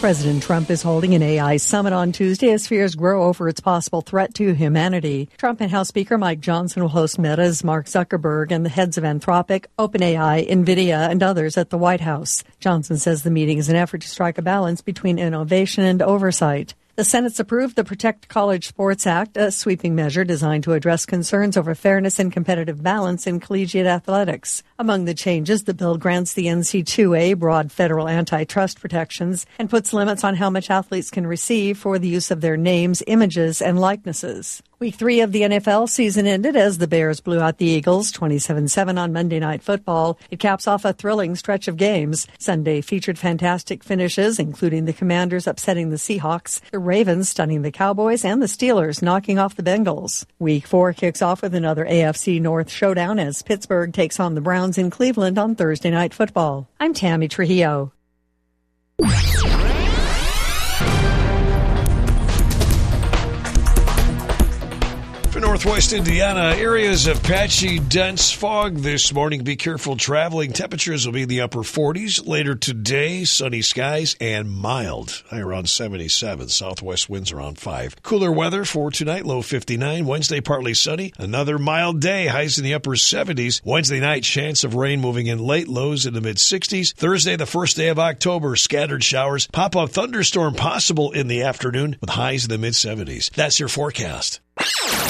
President Trump is holding an AI summit on Tuesday as fears grow over its possible threat to humanity. Trump and House Speaker Mike Johnson will host Meta's Mark Zuckerberg and the heads of Anthropic, OpenAI, NVIDIA, and others at the White House. Johnson says the meeting is an effort to strike a balance between innovation and oversight. The Senate's approved the Protect College Sports Act, a sweeping measure designed to address concerns over fairness and competitive balance in collegiate athletics. Among the changes, the bill grants the NCAA broad federal antitrust protections and puts limits on how much athletes can receive for the use of their names, images, and likenesses. Week 3 of the NFL season ended as the Bears blew out the Eagles 27-7 on Monday Night Football. It caps off a thrilling stretch of games. Sunday featured fantastic finishes, including the Commanders upsetting the Seahawks, the Ravens stunning the Cowboys, and the Steelers knocking off the Bengals. Week 4 kicks off with another AFC North showdown as Pittsburgh takes on the Browns in Cleveland on Thursday Night Football. I'm Tammy Trujillo. Northwest Indiana, areas of patchy, dense fog this morning. Be careful traveling. Temperatures will be in the upper 40s. Later today, sunny skies and mild. High around 77. Southwest winds around 5. Cooler weather for tonight, low 59. Wednesday, partly sunny. Another mild day, highs in the upper 70s. Wednesday night, chance of rain moving in late, lows in the mid-60s. Thursday, the first day of October, scattered showers. Pop-up thunderstorm possible in the afternoon with highs in the mid-70s. That's your forecast.